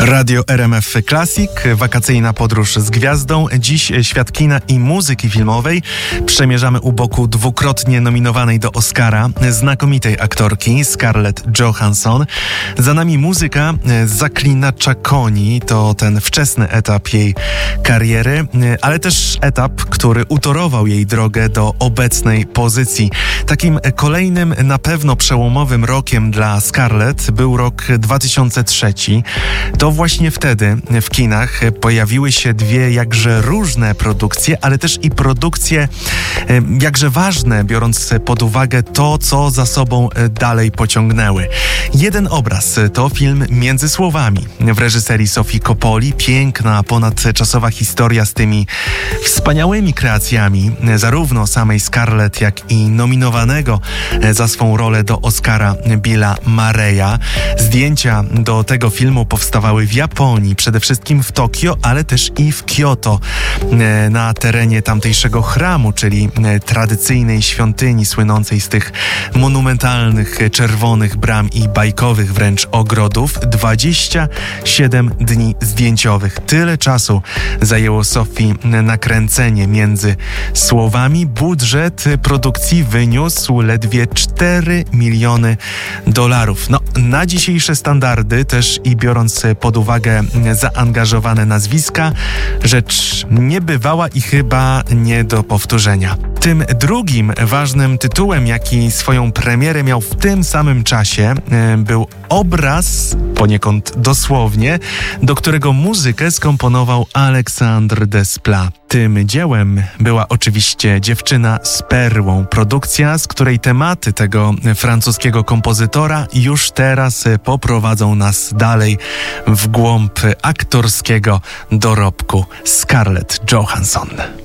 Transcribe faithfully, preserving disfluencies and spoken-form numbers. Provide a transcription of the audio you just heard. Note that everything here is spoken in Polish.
Radio R M F Classic, wakacyjna podróż z gwiazdą. Dziś świat kina i muzyki filmowej. Przemierzamy u boku dwukrotnie nominowanej do Oscara znakomitej aktorki Scarlett Johansson. Za nami muzyka Zaklinacza Koni. To ten wczesny etap jej kariery, ale też etap, który utorował jej drogę do obecnej pozycji. Takim kolejnym, na pewno przełomowym rokiem dla Scarlett był rok dwa tysiące trzeci. To właśnie wtedy w kinach pojawiły się dwie jakże różne produkcje, ale też i produkcje jakże ważne, biorąc pod uwagę to, co za sobą dalej pociągnęły. Jeden obraz to film Między słowami w reżyserii Sofii Coppoli. Piękna, ponadczasowa historia z tymi wspaniałymi kreacjami zarówno samej Scarlett, jak i nominowanego za swą rolę do Oscara Billa Murraya. Zdjęcia do tego filmu powstawały w Japonii, przede wszystkim w Tokio, ale też i w Kyoto, na terenie tamtejszego chramu, czyli tradycyjnej świątyni słynącej z tych monumentalnych, czerwonych bram i bajkowych wręcz ogrodów. dwadzieścia siedem dni zdjęciowych. Tyle czasu zajęło Sofii nakręcenie Między słowami. Budżet produkcji wyniósł ledwie cztery miliony dolarów. No, na dzisiejsze standardy też i biorąc pod uwagę zaangażowane nazwiska, rzecz niebywała i chyba nie do powtórzenia. Tym drugim ważnym tytułem, jaki swoją premierę miał w tym samym czasie, był obraz, poniekąd dosłownie, do którego muzykę skomponował Alexandre Desplat. Tym dziełem była oczywiście Dziewczyna z perłą, produkcja, z której tematy tego francuskiego kompozytora już teraz poprowadzą nas dalej w głąb aktorskiego dorobku Scarlett Johansson.